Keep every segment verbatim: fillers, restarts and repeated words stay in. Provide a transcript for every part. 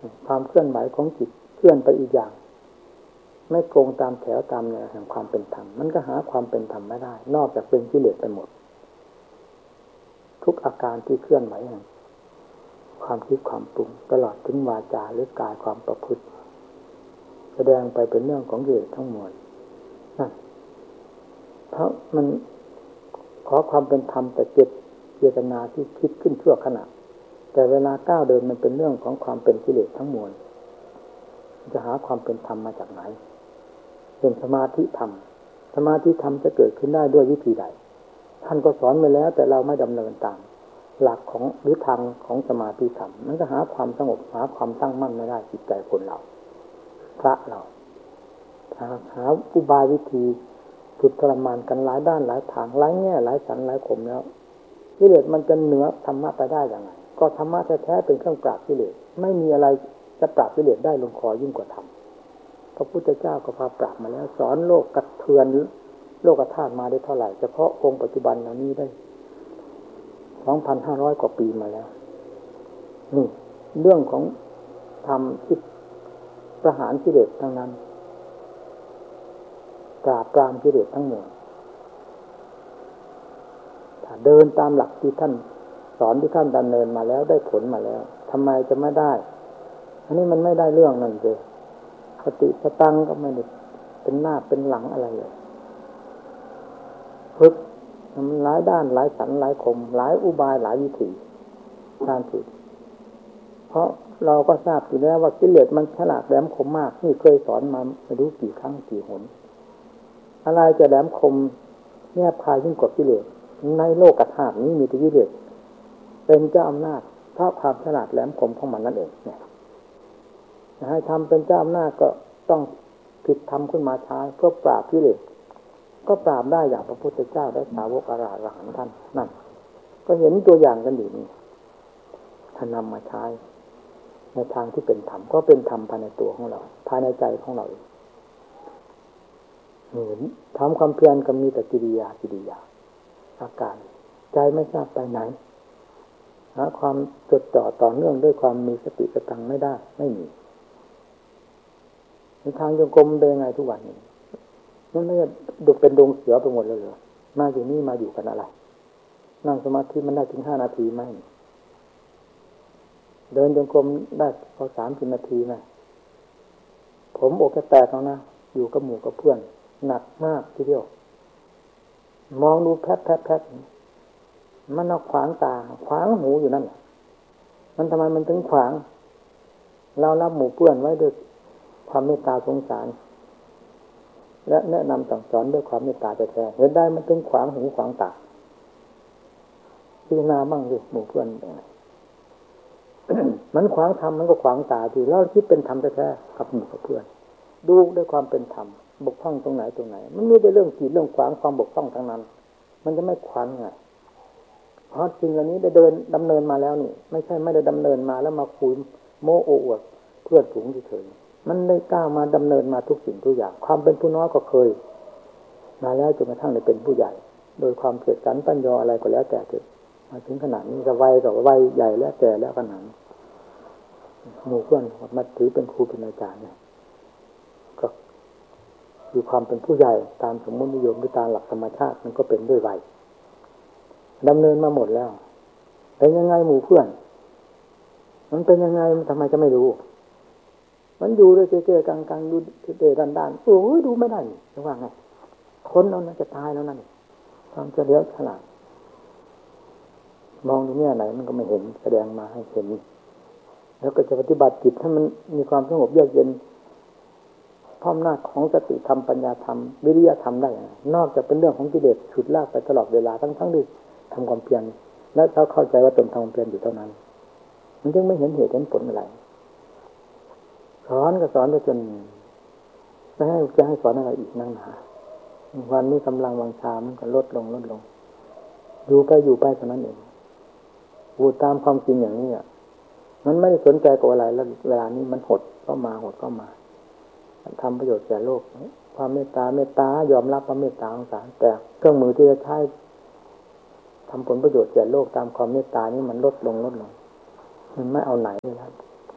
ความเคลื่อนไหวของจิตเคลื่อนไปอีกอย่างไม่ตรงตามแถวตามแนวแห่งความเป็นธรรมมันก็หาความเป็นธรรมไม่ได้นอกจากเป็นกิเลสไปหมดทุกอาการที่เคลื่อนไหวแห่งความคิดความปรุงตลอดถึงวาจาหรือกายความประพฤติแสดงไปเป็นเรื่องของกิเลสทั้งมวลนั่นเพราะมันขอความเป็นธรรมแต่เจตเจตนาที่คิดขึ้นชั่วขณะแต่เวลาก้าวเดินมันเป็นเรื่องของความเป็นกิเลสทั้งมวลจะหาความเป็นธรรมมาจากไหนเป็นสมาธิธรรมสมาธิธรรมจะเกิดขึ้นได้ด้วยวิธีใดท่านก็สอนไปแล้วแต่เราไม่ดำเนินตามหลักของหรือทางของสมาธิธรรมมันก็หาความสงบหาความตั้งมั่นไม่ได้จิตใจคนเราพระเราหาอุบายวิธีฝึกทรมานกันหลายด้านหลายทางหลายแง่หลายสันหลายคมแล้วกิเลสมันจะเหนือธรรมะไปได้อย่างไรก็ธรรมะแท้ๆเป็นเครื่องปราบกิเลสไม่มีอะไรจะปราบกิเลสได้ลงคอยิ่งกว่าธรรมพระพุทธเจ้าก็พาปราบมาแล้วสอนโลกกระเทือนโลกธาตุมาได้เท่าไหร่เฉพาะองค์ปัจจุบันเหล่านี้ได้ สองพันห้าร้อย กว่าปีมาแล้วนี่เรื่องของธรรมที่ประหารกิเลสทั้งนั้นปราบปรามกิเลสทั้งหมดถ้าเดินตามหลักที่ท่านสอนที่ท่านดำเนินมาแล้วได้ผลมาแล้วทำไมจะไม่ได้อันนี้มันไม่ได้เรื่องนั่นเลยสติสตังก็ไม่ได้เป็นหน้าเป็นหลังอะไรเลยฝึกมันหลายด้านหลายสันหลายคมหลายอุบายหลายวิธีการฝึกเพราะเราก็ทราบอยู่แล้วว่ากิเลสมันฉลาดแหลมคมมากนี่เคยสอนมาไม่รู้กี่ครั้งกี่หนอะไรจะแหลมคมแนบคายยิ่งกว่ากิเลสในโลกธาตุนี้มีแต่กิเลสเป็นเจ้าอำนาจเพราะความฉลาดแหลมคมของมันนั่นเองเนี่ยให้ทำเป็นเจ้าอำนาจก็ต้องผิดทำขึ้นมาใช้เพื่อปราบกิเลสก็ปราบได้อย่างพระพุทธเจ้าและสาวกอรหันต์ท่านนั่นก็เห็นตัวอย่างกันอยู่นี่ท่านนำมาใช้ในทางที่เป็นธรรมก็เป็นธรรมภายในตัวของเราภายในใจของเราเห็นทำความเพียรก็มีแต่กิริยากิริยาอาการใจไม่ทราบไปไหนหาความจดจ่อต่อเนื่องด้วยความมีสติสตังไม่ได้ไม่มีในทางโยกรมเป็นยังไงทุกวันนี้มันไม่ดุเป็นดงเสือไปหมดเลยเหรอมาอยู่นี่มาอยู่กันอะไรนั่งสมาธิมันได้ถึงห้านาทีไหมเดินโยกรมได้พอสามสิบนาทีไหมผมอกจะแตกแล้วนะอยู่กับหมู่กับเพื่อนหนักมากทีเดียวมองดูแพทแพทแพทมันเอาขวางตาขวางหูอยู่นั่นมันทำไมมันถึงขวางเรารับหมู่เพื่อนไว้ด้วยความเมตตาสงสารและแนะนำสั่งสอนด้วยความเมตตาแท้ๆเห็นได้มันถึงขวางหูขวางตาพิจารณาบ้างดิหมู่เพื่อน มันขวางธรรมมันก็ขวางตาทีเราคิดเป็นธรรมแท้ๆกับหมู่กับเพื่อนดูด้วยความเป็นธรรมบกพร่องตรงไหนตรงไหนมันมีแต่เรื่องขีดเรื่องขวางความบกพร่องทั้งนั้นมันจะไม่ขวางไงเพราะสิ่งเหล่านี้ได้เดินดำเนินมาแล้วนี่ไม่ใช่ไม่ได้ดำเนินมาแล้วมาคุยโม้โอ้อวดเพื่อนฝูงเฉยๆมันได้ก้าวมาดำเนินมาทุกสิ่งทุกอย่างความเป็นผู้น้อยก็เคยมาแล้วจนกระทั่งได้เป็นผู้ใหญ่โดยความเกิดสันปัญญาอะไรก็แล้วแต่เถิดมาถึงขนาดนี้จะวัยก็วัยใหญ่แล้วแก่แล้วขนาดหมู่เพื่อนมาถือเป็นครูเป็นอาจารย์เนี่ยก็คือความเป็นผู้ใหญ่ตามสมมตินิยมหรือตามหลักธรรมชาติมันก็เป็นด้วยวัยดำเนินมาหมดแล้วเป็นยังไงหมู่เพื่อนมันเป็นยังไงมันทำไมจะไม่รู้มันอยู่ด้วยเก๊ๆกังๆดูเตะด้านๆโอ้ยดูไม่ได้จะว่าไงคนเราน่าจะตายแล้วนั่นความเฉลียวฉลาดมองตรงนี้ไหนมันก็ไม่เห็นแสดงมาให้เห็นแล้วก็จะปฏิบัติจิตให้มันมีความสงบเยือกเย็นพร้อมหน้าของสติธรรมปัญญาธรรมวิริยะธรรมได้นอกจากเป็นเรื่องของกิเลสฉุดลากไปตลอดเวลาทั้งๆที่ทำความเพียรและเขาเข้าใจว่าตนทำความเพียรอยู่เท่านั้นมันจึงไม่เห็นเหตุเห็นผลอะไรสอนก็สอนไปจนจะให้จะให้สอนอะไรอีกนั่งหนาวันนี้กำลังวังชามันก็ลดลงลดลงอยู่ไปอยู่ไปเท่านั้นเองพูดตามความจริงอย่างนี้อ่ะมันไม่ได้สนใจกับอะไรแล้วเวลานี้มันหดเข้ามาหดเข้ามาทำประโยชน์แก่โลกความเมตตาเมตตายอมรับความเมตตาของสารแต่เครื่องมือที่จะใช้ทำผลประโยชน์แก่โลกตามความเมตตานี้มันลดลงลดลงมันไม่เอาไหนเลยครับ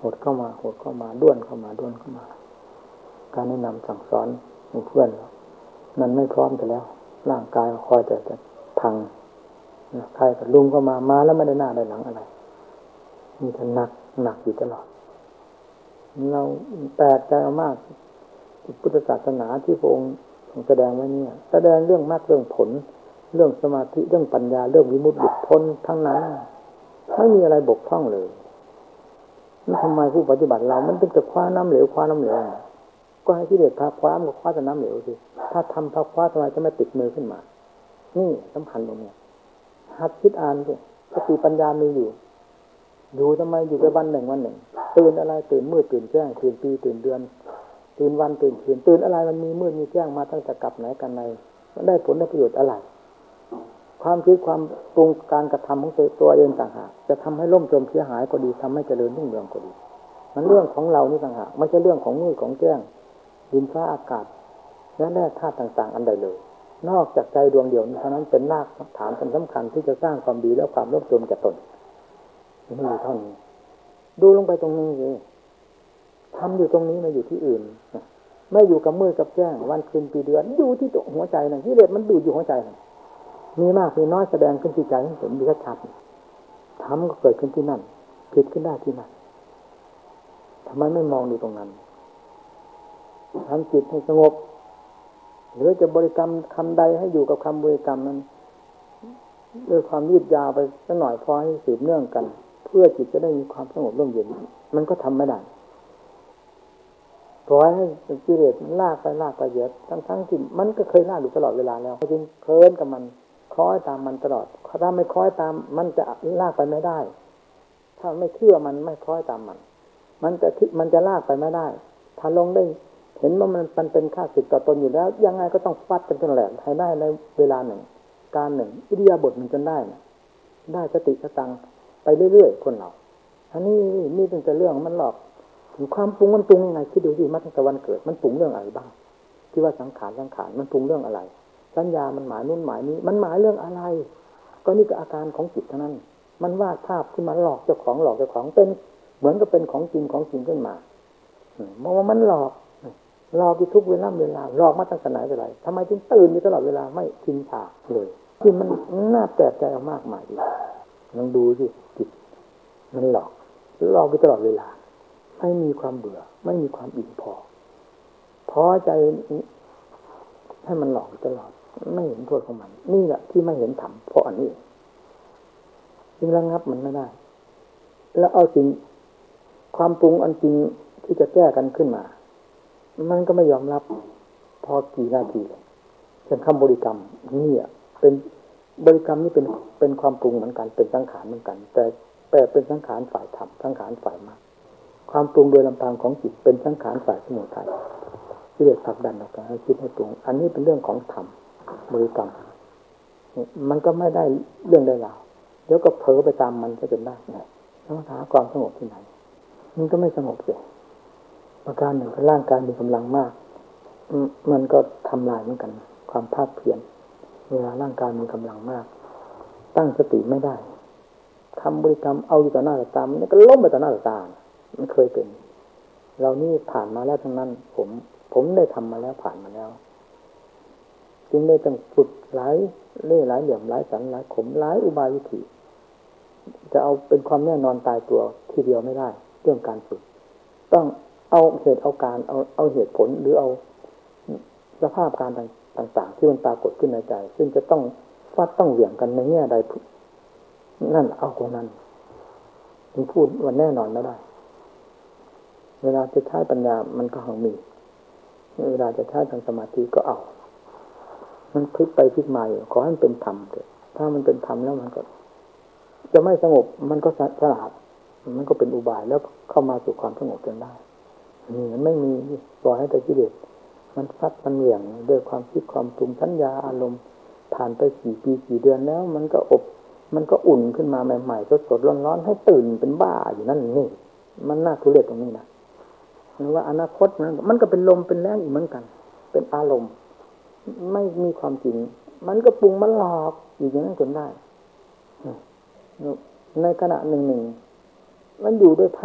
ดเข้ามาหดเข้ามาด้วนเข้ามาด้วนเข้ามาการแนะนำสั่งสอนของเพื่อนมันไม่พร้อมแต่แล้วร่างกายคอยแต่จะพังใครกับลุงก็มามาแล้วไม่ได้หน้าได้หลังอะไรมีแต่หนักหนักอยู่ตลอดเราแปลกใจมากพุทธศาสนาที่พระองค์แสดงไว้เนี่ยแสดงเรื่องมรรคเรื่องผลเรื่องสมาธิเรื่องปัญญาเรื่องวิมุตติหลุดพ้นทั้งนั้นไม่มีอะไรบกพร่องเลยนี่ทำไมผู้ปฏิบัติเรามันต้องจะคว้าน้ำเหลวคว้าน้ำเหลวก็ให้กิเลสพาคว้ามันก็คว้าแต่น้ำเหลวสิถ้าทำพาคว้าทำไมจะไม่ติดมือขึ้นมานี่สำคัญตรงนี้หัดคิดอ่านสิสติปัญญามีอยู่อยู่ทำไมอยู่ไปวันหนึ่งวันหนึ่งตื่นอะไรตื่นมืดตื่นแจ้งตื่นปีตื่นเดือนตื่นวันตื่นคืนตื่นอะไรมันมีมืดมีแจ้งมาตั้งแต่กลับไหนกันในมันได้ผลได้ประโยชน์อะไรความคิดความปรุงการกระทำของตัวเองต่างหากจะทำให้ล่มจมเสียหายก็ดีทำให้เจริญรุ่งเรืองก็ดีมันเรื่องของเรานี่ต่างหากไม่ใช่เรื่องของมืดของแจ้งดินฟ้าอากาศและแร่ธาตุต่างๆอันใดเลยนอกจากใจดวงเดียวนี้เท่านั้นเป็นรากฐานสำคัญที่จะสร้างความดีและความร่มจมแก่ตนนี่อยู่เท่านี้ดูลงไปตรงนี้เลยทำอยู่ตรงนี้ไม่อยู่ที่อื่นไม่อยู่กับมืดกับแจ้งวันคืนปีเดือนอยู่ที่หัวใจนั่นกิเลสมันดูอยู่หัวใจนั่นมีมากมีน้อยแสดงขึ้นที่ใจให้เห็นดีชัดๆทำก็เกิดขึ้นที่นั่นผิดขึ้นได้ที่นั่นทำไมไม่มองดูตรงนั้นทำจิตให้สงบหรือจะบริกรรมคำใดให้อยู่กับคำบริกรรมนั้นด้วยความยืดยาวไปสักหน่อยพอให้สืบเนื่องกันเพื่อจิตจะได้มีความสงบร่มเย็นมันก็ทำไม่ได้ปล่อยให้กิเลสลากไปลากไปเยอะทั้งๆที่มันก็เคยลากอยู่ตลอดเวลาแล้วจึงเคลิ้นกับมันคล้อยตามมันตลอดถ้าไม่คล้อยตามมันจะลากไปไม่ได้ถ้าไม่เชื่อมันไม่คล้อยตามมันมันจะมันจะลากไปไม่ได้ถ้าลงได้เห็นว่ามันมันเป็นค่าศึกต่อตนอยู่แล้วยังไงก็ต้องฟัดกันจนแหลกให้ได้ในเวลาหนึ่งการหนึ่งอิริยาบถมันจนได้นะได้สติสตังไปเรื่อยๆคนเราอันนี้นี่เป็นแต่เรื่องมันหลอกถึงความปรุงมันปรุงยังไงคิดดูสิมาตั้งแต่วันเกิดมันปรุงเรื่องอะไรบ้างที่ว่าสังขารสังขารมันปรุงเรื่องอะไรสัญญามันหมายนู่นหมายนี้มันหมายเรื่องอะไรก็นี่ก็อาการของจิตเท่านั้นมันวาดภาพขึ้นมาหลอกเจ้าของหลอกเจ้าของเป็นเหมือนกับเป็นของจริงของจริงขึ้นมาเพราะว่ามันหลอกหลอกอยู่ทุกเวลาเวลาหลอกมาตั้งแต่ไหนแต่ไรทำไมจึงตื่นอยู่ตลอดเวลาไม่ทิ้งฉากเลยที่มันน่าแปลกใจมากมายดีลองดูสิจิตมันหลอกหลอกอยู่ตลอดเวลาไม่มีความเบื่อไม่มีความอิ่มพอพอใจให้มันหลอกตลอดไม่เห็นโทษของมันนี่แหละที่ไม่เห็นธรรมเพราะอันนี้จึงระงับมันไม่ได้แล้วเอาสิ่งความปรุงอันจริงที่จะแก้กันขึ้นมามันก็ไม่ยอมรับพอกี่นาทีเลยเช่นคำบริกรรมนี่อ่ะเป็นบริกรรมนี่เป็นเป็นความปรุงเหมือนกันเป็นสังขารเหมือนกันแต่แต่เป็นสังขารฝ่ายธรรมสังขารฝ่ายมรรคความปรุงโดยลำพังของจิตเป็นสังขารฝ่ายสมุทัยที่เรียกผลักดันออกไปให้คิดให้ปรุงอันนี้เป็นเรื่องของธรรมบริกรรมมันก็ไม่ได้เรื่องได้ราวเดี๋ยวก็เผลอไปตามมันก็จนได้ไงแล้วหาความสงบที่ไหนมันก็ไม่สงบเลยประการหนึ่งร่างกายมีกำลังมากมันก็ทำลายเหมือนกันความภาคเพียรเวลาร่างกายมีกำลังมากตั้งสติไม่ได้คำบริกรรมเอาอยู่ต่อหน้าต่อตามันก็ล้มไปต่อหน้าต่อตามันเคยเป็นเรานี่ผ่านมาแล้วทั้งนั้นผมผมได้ทำมาแล้วผ่านมาแล้วจึงได้ต้องฝึกหลายเล่หลายเหลี่ยมหลายสันหลายขมหลายอุบายวิธีจะเอาเป็นความแน่นอนตายตัวทีเดียวไม่ได้เรื่องการฝึกต้องเอาเหตุเอาการเอาเอาเหตุผลหรือเอาสภาพการต่างๆที่มันปรากฏขึ้นในใจซึ่งจะต้องฟาดต้องเหวี่ยงกันในแง่ใดนั่นเอาคนนั้นมันพูดวันแน่นอนไม่ได้เวลาจะใช้ปัญญามันก็หังมีเวลาจะใช้ทางสมาธิก็เอามันพลิกไปพลิกมาอยู่ขอให้มันเป็นธรรมเถอะถ้ามันเป็นธรรมแล้วมันก็จะไม่สงบมันก็สลาดมันก็เป็นอุบายแล้วเข้ามาสู่ความสงบจนได้นี่มันไม่มีปล่อยให้แต่กิเลสมันฟัดมันเหวี่ยงด้วยความคิดความปรุงสัญญาอารมณ์ผ่านไปกี่ปีกี่เดือนแล้วมันก็อบมันก็อุ่นขึ้นมาใหม่ๆสดๆร้อนๆให้ตื่นเป็นบ้าอยู่นั่นนี่มันน่าทุเรศตรงนี้นะหรือว่าอนาคตมันมันก็เป็นลมเป็นแรงอีกเหมือนกันเป็นอารมณ์ไม่มีความจริงมันก็ปรุงมันหลอกอยู่อย่างนั้นจนได้ในขณะหนึ่งๆมันอยู่ด้วยภาพ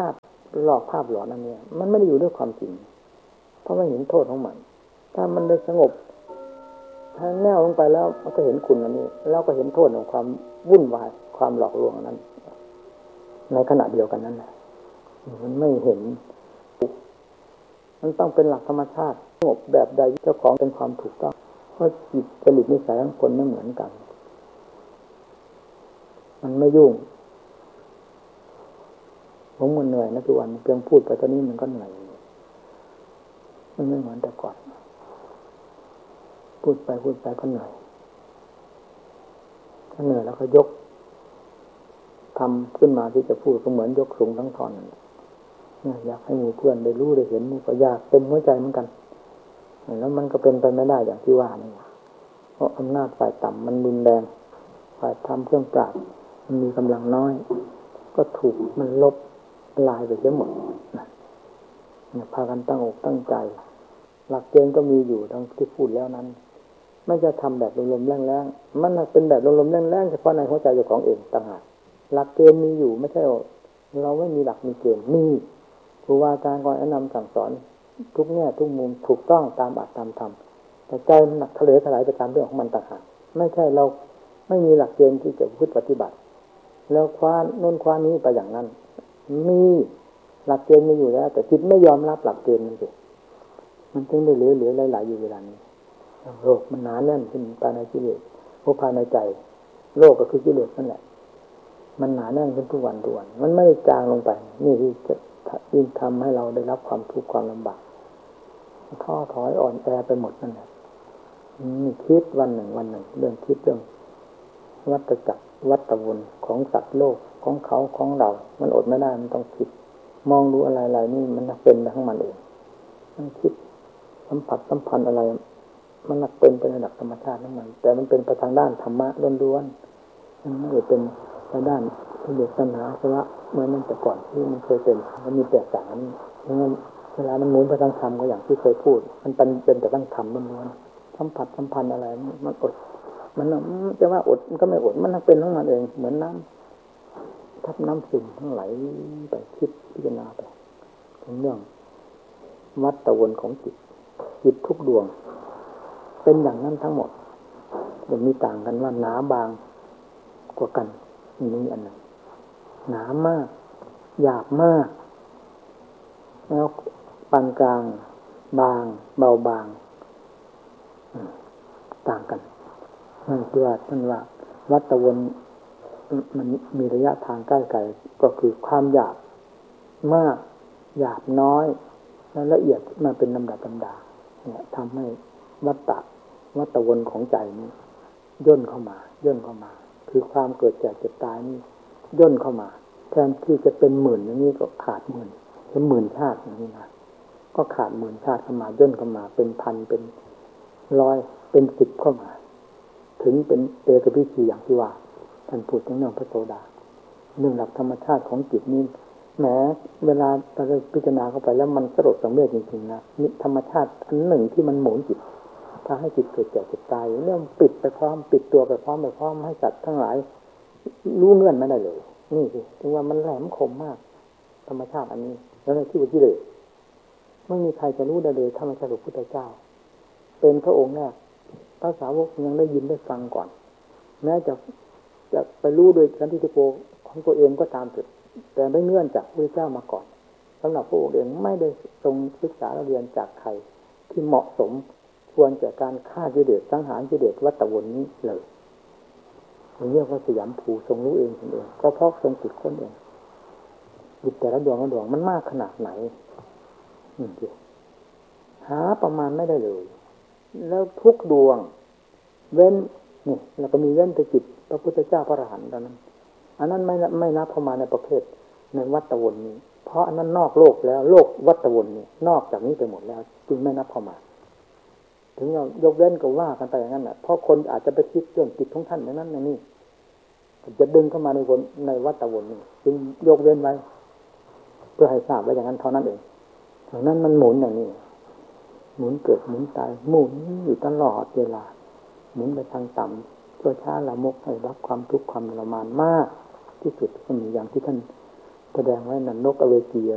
หลอกภาพหลอนนั่นเนี่ยมันไม่ได้อยู่ด้วยความจริงเพราะไม่เห็นโทษของมันถ้ามันได้สงบถ้าแน่วลงไปแล้วมันก็เห็นคุณอันนี้แล้วก็เห็นโทษของความวุ่นวายความหลอกลวงนั้นในขณะเดียวกันนั้นแหละมันไม่เห็นมันต้องเป็นหลักธรรมชาติสงบแบบใดเจ้าของเป็นความถูกต้องเพราะจิตจริตนิสัยของคนไม่เหมือนกันมันไม่ยุ่งผมมันเหนื่อยนะทุกวันเพียงพูดไปตอนนี้มันก็เหนื่อยมันไม่เหมือนแต่ก่อนพูดไปพูดไปก็เหนื่อยถ้าเหนื่อยแล้วก็ยกทำขึ้นมาที่จะพูดก็เหมือนยกสูงทั้งท่อนอยากให้มีเพื่อนได้รู้ได้เห็นนี่ก็ยากเต็มหัวใจเหมือนกันแล้วมันก็เป็นไปไม่ได้อย่างที่ว่านี่เพราะอำนาจฝ่ายต่ำมันรุนแรงฝ่ายทำเครื่องปราบมันมีกำลังน้อยก็ถูกมันลบลายไปเสียหมดนะพากันตั้งอกตั้งใจหลักเกณฑ์ก็มีอยู่ดังที่พูดแล้วนั้นไม่จะทำแบบลมๆแรงๆมันเป็นแบบลมๆแรงๆเฉพาะในหัวใจเจ้าของเองต่างหากหลักเกณฑ์มีอยู่ไม่ใช่เราไม่มีหลักมีเกณฑ์มีครูบาอาจารย์ก็แนะนำสั่งสอนทุกแง่ทุกมุมถูกต้องตามอัตตามธรรมแต่ใจมันหนักทะเลถลายไปตามเรื่องของมันต่างหากไม่ใช่เราไม่มีหลักเกณฑ์ที่จะพูดปฏิบัติแล้วคว้าโน่นคว้านี้ไปอย่างนั้นมีหลักเกณฑ์มีอยู่แล้วแต่จิตไม่ยอมรับหลักเกณฑ์นั่นสิมันจึงได้เหลือๆหลายๆอยู่เวลานี้โลกมันหนาแน่นขึ้นภายในกิเลสเพราะภายในใจโลกก็คือกิเลสนั่นแหละมันหนาแน่นขึ้นทุกวันทุกวันมันไม่ได้จางลงไปนี่ที่จะยิ่งทำให้เราได้รับความทุกข์ความลำบากท้อถอยอ่อนแอไปหมดนั่นแหละนี่คิดวันหนึ่งวันหนึ่งเรื่องคิดเรื่องวัฏจักรวัฏวนของสัตว์โลกของเขาของเรามันอดไม่ได้มันต้องคิดมองดูอะไรๆนี่มันเป็นไปของมันเองมันคิดสัมผัสสัมพันธ์อะไรมันเป็นเป็นระดับธรรมชาติของมันแต่มันเป็นไปทางด้านธรรมะล้วนๆมันไม่ได้เป็นทางด้านกิเลสตัณหาสละเหมือนมันแต่ก่อนที่มันเคยเป็นมันมีแตกต่างนั้นงั้นเวลามันหมุนไปทางธรรมก็อย่างที่เคยพูดมันเป็นเป็นแต่ทางธรรมล้วนๆสัมผัสสัมพันธ์อะไรมันอดมันจะว่าอดมันก็ไม่อดมันเป็นของมันเองเหมือนน้ำทับน้ำซึมทั้งไหลไปคิดพิจารณาไปถึงเรื่องวัฏวนของจิตจิตทุกดวงเป็นอย่างนั้นทั้งหมดมันมีต่างกันว่าหนาบางกว่ากันนี่อันนั้นหนามากหยาบมากแล้วปานกลางบางเบาบางต่างกันนั่นคือว่าท่านว่าวัฏวนมันมีระยะทางใกล้ไกลก็คือความหยาบมากหยาบน้อยและละเอียดมาเป็นลำดับลำดาเนี่ยทำให้วัฏฏะวัฏวนของใจนี้ย่นเข้ามาย่นเข้ามาคือความเกิดแก่เจ็บตายนี่ย่นเข้ามาแทนที่จะเป็นหมื่นอย่างนี้ก็ขาดหมื่นเป็นหมื่นชาติอย่างนี้นะก็ขาดหมื่นชาติเข้ามาย่นเข้ามาเป็นพันเป็นร้อยเป็นสิบเข้ามาถึงเป็นเอกพิชีอย่างที่ว่าท่านพูดถึงเรื่องพระโสดาเรื่องหลักธรรมชาติของจิตนี้แม้เวลาเราพิจารณาเข้าไปแล้วมันสลดสังเวชจริงๆนะนี่ธรรมชาติอันหนึ่งที่มันหมุนจิตถ้าให้จิตเกิดแก่เจ็บตายเรื่องปิดไปพร้อมปิดตัวไปพร้อมไปพร้อมให้สัตว์ทั้งหลายรู้เงื่อนไม่ได้เลยนี่สิถึงว่ามันแหลมคมมากธรรมชาติอันนี้แล้วในที่ว่ากิเลสไม่มีใครจะรู้ได้เลยธรรมชาติของพระพุทธเจ้าเป็นพระองค์แรกพระสาวกยังได้ยินได้ฟังก่อนแม้จะจะไปรู้โดยสันติโกของตัวเองก็ตามเถิดแต่ได้เงื่อนจากพระพุทธเจ้ามาก่อนสำหรับพระองค์เองไม่ได้ทรงศึกษาเรียนจากใครที่เหมาะสมควรแก่การฆ่ากิเลสสังหารกิเลสวัฏวนนี้เลยเรียกว่าสยามภูทรงรู้เองเองก็เพราะทรงจิตคนเองจิตแต่ละดวงละดวงมันมากขนาดไหนนี่สิหาประมาณไม่ได้เลยแล้วทุกดวงเว้นนี่แล้วก็มีเว้นแต่จิตพระพุทธเจ้าพระอรหันต์เท่านั้นอันนั้นไม่ไม่นับเข้ามาในประเภทในวัฏวนนี้เพราะอันนั้นนอกโลกแล้วโลกวัฏวนนี้นอกจากนี้ไปหมดแล้วจึงไม่นับเข้ามาถึงเรายกเว้นก็ว่ากันไปอย่างนั้นแหละเพราะคนอาจจะไปคิดเรื่องจิตของท่านอย่างนั้นอย่างนี้จะดึงเข้ามาในวนในวัฏวนนี้จึงยกเว้นไว้เพื่อให้ทราบไว้อย่างนั้นเท่านั้นเองดังนั้นมันหมุนอย่างนี้หมุนเกิดหมุนตายหมุนอยู่ตลอดเวลาหมุนไปทางต่ำตัวช้าละมกให้รับความทุกข์ความทรมานมากที่สุดก็มีอย่างที่ท่านแสดงไว้นั่นนกอเวจี